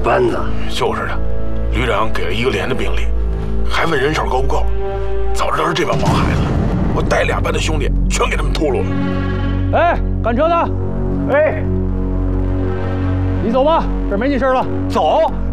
班子。 就是的，旅长给了1个连的兵力，还问人手够不够。早知道是这帮毛孩子，我带2班的兄弟全给他们秃噜了。 哎，赶车的， 哎， 你走吧，这儿没你事了。 走，